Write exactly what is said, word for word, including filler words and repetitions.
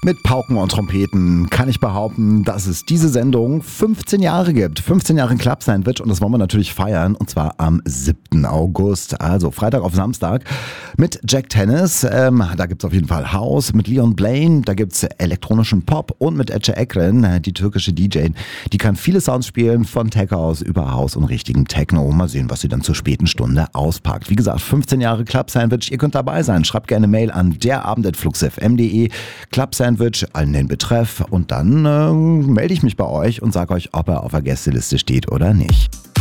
Mit Pauken und Trompeten kann ich behaupten, dass es diese Sendung fünfzehn Jahre gibt. fünfzehn Jahre Club Sandwich und das wollen wir natürlich feiern und zwar am siebten August, also Freitag auf Samstag mit Jack Tennis. Ähm, da gibt es auf jeden Fall House, mit Leon Blaine, da gibt es elektronischen Pop und mit Ece Ekren, die türkische D J. Die kann viele Sounds spielen, von Tech House über House und richtigen Techno. Mal sehen, was sie dann zur späten Stunde auspackt. Wie gesagt, fünfzehn Jahre Club Sandwich, ihr könnt dabei sein. Schreibt gerne Mail an derabend at fluxfm punkt de, Club Sandwich, allen den Betreff und dann äh, melde ich mich bei euch und sage euch, ob er auf der Gästeliste steht oder nicht.